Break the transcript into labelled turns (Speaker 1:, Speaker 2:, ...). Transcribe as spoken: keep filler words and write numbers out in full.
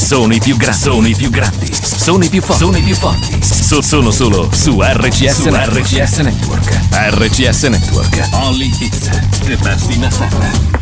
Speaker 1: sono i più grandi, sono i più grandi, sono i più forti, sono i più forti. So- sono solo su R C S, su R C S Network. R C S Network. Only hits, the best in F M.